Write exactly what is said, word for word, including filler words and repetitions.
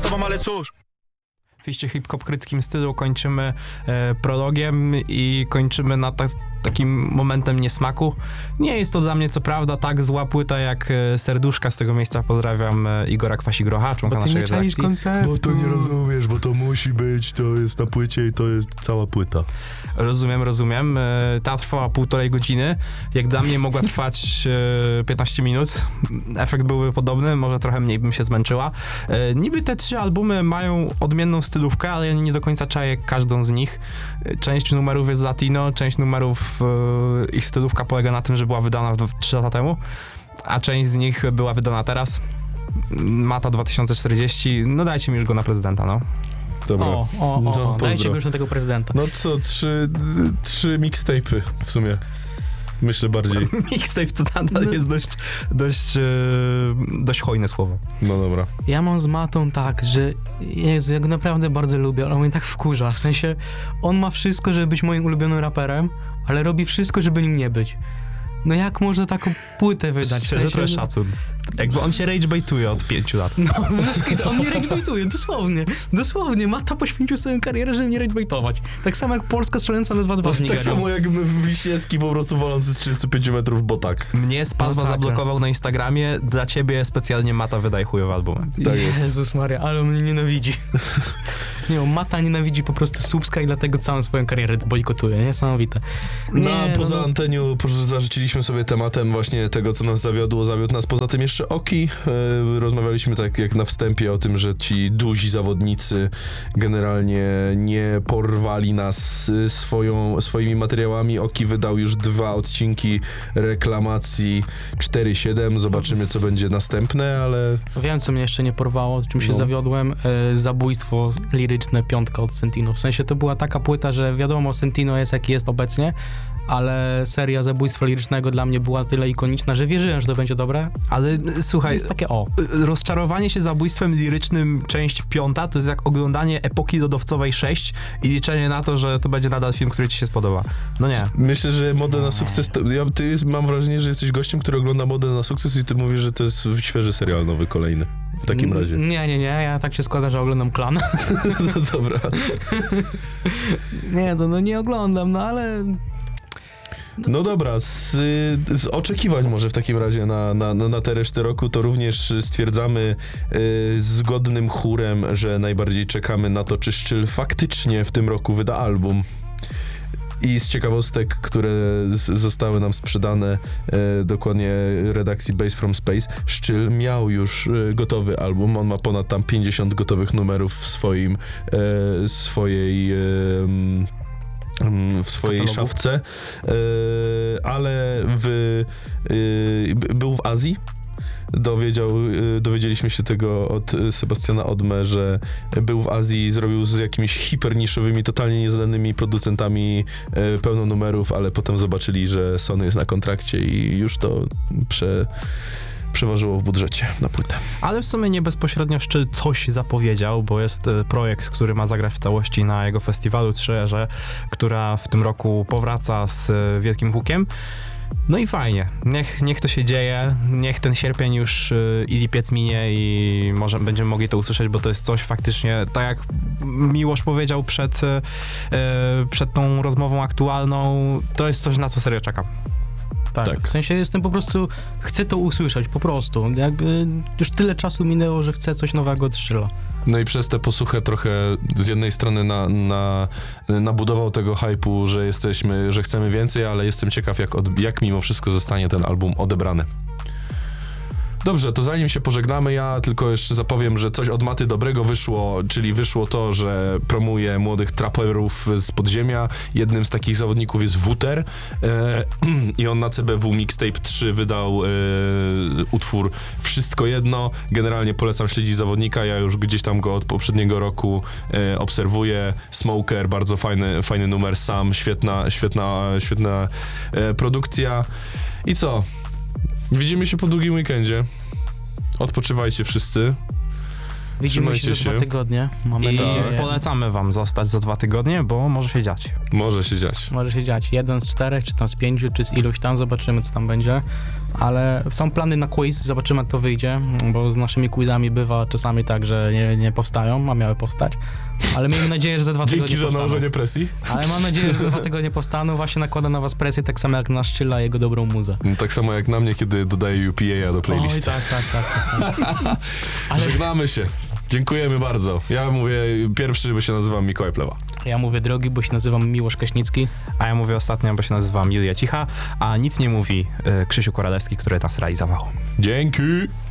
tobą, ale cóż. W iście hip-hop-kryckim stylu kończymy e, prologiem i kończymy na ta, takim momentem niesmaku. Nie jest to dla mnie co prawda tak zła płyta jak e, Serduszka. Z tego miejsca pozdrawiam e, Igora Kwasi-Grocha, członka Bo ty naszej nie czaisz redakcji. konceptu. Bo to nie rozumiesz, bo to musi być, to jest na płycie i to jest cała płyta. Rozumiem, rozumiem. E, ta trwała półtorej godziny. Jak dla mnie mogła trwać e, piętnaście minut. Efekt byłby podobny, może trochę mniej bym się zmęczyła. E, niby te trzy albumy mają odmienną stylówkę, ale ja nie do końca czaję każdą z nich. Część numerów jest latino, część numerów, e, ich stylówka polega na tym, że była wydana trzy lata temu, a część z nich była wydana teraz. Mata dwa tysiące czterdzieści, no dajcie mi już go na prezydenta, no. Dobra. O, o, o, No, o. dajcie pozdro. go już na tego prezydenta. No co, trzy, trzy mixtape'y w sumie. Myślę bardziej. Mixtape to nadal No. jest dość, dość, e, dość hojne słowo. No dobra. Ja mam z Matą tak, że Jezu, ja go naprawdę bardzo lubię, ale on mnie tak wkurza. W sensie, on ma wszystko, żeby być moim ulubionym raperem, ale robi wszystko, żeby nim nie być. No jak można taką płytę wydać? W Szczerze, sensie, trochę szacun. Jakby on się ragebaituje od pięciu lat. No, on mnie ragebaituje, dosłownie. Dosłownie, Mata poświęcił swoją karierę, żeby mnie ragebaitować. Tak samo jak Polska strzelająca na dwa dwa z Tak Nigerią. samo jak Wiśniewski po prostu walący z trzydziestu pięciu metrów, bo tak. Mnie Spazma Masakra. zablokował na Instagramie, dla ciebie specjalnie Mata wydaje chujowe albumy. Tak jest. Jezus Maria, ale on mnie nienawidzi. Nie, Mata nienawidzi po prostu Słupska i dlatego całą swoją karierę bojkotuje. Niesamowite. No a poza no, antenią zarzuciliśmy sobie tematem właśnie tego, co nas zawiodło. Zawiódł nas poza tym jeszcze Oki. E, rozmawialiśmy tak jak na wstępie o tym, że ci duzi zawodnicy generalnie nie porwali nas y, swoją, swoimi materiałami. Oki wydał już dwa odcinki reklamacji cztery siedem. Zobaczymy, co będzie następne, ale... Wiem, co mnie jeszcze nie porwało, z czym się No. zawiodłem. E, zabójstwo liryczne, piątka od Sentino. W sensie to była taka płyta, że wiadomo, Sentino jest jaki jest obecnie, ale seria zabójstwa lirycznego dla mnie była tyle ikoniczna, że wierzyłem, że to będzie dobre. Ale To słuchaj, jest takie o. rozczarowanie się zabójstwem lirycznym część piąta to jest jak oglądanie Epoki Lodowcowej sześć i liczenie na to, że to będzie nadal film, który ci się spodoba. No nie. Myślę, że Modę na sukces... To, ja, ty jest, mam wrażenie, że jesteś gościem, który ogląda Modę na sukces i ty mówisz, że to jest świeży serial nowy, kolejny. W takim razie. Nie, nie, nie, ja tak się składa, że oglądam Klan. No dobra. Nie, no, no nie oglądam, no ale... No dobra, z, z oczekiwań może w takim razie na, na, na tę resztę roku to również stwierdzamy y, zgodnym chórem, że najbardziej czekamy na to, czy Szczyl faktycznie w tym roku wyda album. I z ciekawostek, które z, zostały nam sprzedane e, dokładnie redakcji Bass from Space, Szczyl miał już e, gotowy album. On ma ponad tam pięćdziesiąt gotowych numerów w swoim e, swojej e, w swojej katalogu. szafce, e, ale w, e, był w Azji. Dowiedział, dowiedzieliśmy się tego od Sebastiana Odme, że był w Azji i zrobił z jakimiś hiperniszowymi, totalnie nieznanymi producentami e, pełno numerów, ale potem zobaczyli, że Sony jest na kontrakcie i już to prze, przeważyło w budżecie na płytę. Ale w sumie nie bezpośrednio Szczyl coś zapowiedział, bo jest e, projekt, który ma zagrać w całości na jego festiwalu Trzyerze, która w tym roku powraca z e, wielkim hukiem. No i fajnie, niech, niech to się dzieje, niech ten sierpień już y, i lipiec minie i może będziemy mogli to usłyszeć, bo to jest coś faktycznie, tak jak Miłosz powiedział przed, y, y, przed tą rozmową aktualną, to jest coś, na co serio czekam. Tak, Tak. w sensie jestem po prostu, chcę to usłyszeć, po prostu. Jakby już tyle czasu minęło, że chcę coś nowego od Szczyla. No i przez tę posłuchę trochę z jednej strony na, na, nabudował tego hype'u, że jesteśmy, że chcemy więcej, ale jestem ciekaw, jak, od, jak mimo wszystko zostanie ten album odebrany. Dobrze, to zanim się pożegnamy, ja tylko jeszcze zapowiem, że coś od Maty dobrego wyszło, czyli wyszło to, że promuje młodych traperów z podziemia. Jednym z takich zawodników jest Wuter e, i on na C B W Mixtape trzy wydał e, utwór Wszystko Jedno. Generalnie polecam śledzić zawodnika, ja już gdzieś tam go od poprzedniego roku e, obserwuję. Smoker, bardzo fajny, fajny numer sam, świetna, świetna, świetna e, produkcja. I co? Widzimy się po długim weekendzie. Odpoczywajcie wszyscy. Widzimy się Trzymajcie za dwa się. tygodnie. Mamy I nadzieję. polecamy wam zostać za dwa tygodnie, bo może się dziać. Może się dziać. Może się dziać. Jeden z czterech, czy tam z pięciu, czy z iluś tam. Zobaczymy, co tam będzie. Ale są plany na quiz, zobaczymy jak to wyjdzie, bo z naszymi quizami bywa czasami tak, że nie, nie powstają, a miały powstać. Ale miejmy nadzieję, że za dwa tygodnie Dzięki za powstaną. nałożenie presji. Ale mam nadzieję, że za dwa tygodnie powstaną. Właśnie nakłada na was presję, tak samo jak na Szczyla jego dobrą muzę. Tak samo jak na mnie, kiedy dodaję U P A do Oj, playlisty. tak, tak, tak. tak, tak. Ale Żegnamy się. Dziękujemy bardzo. Ja mówię pierwszy, bo się nazywam Mikołaj Plewa. ja mówię drogi, bo się nazywam Miłosz Kaśnicki. A ja mówię ostatnio, bo się nazywam Julia Cicha, a nic nie mówi y, Krzysiu Koralewski, który nas realizował. Dzięki.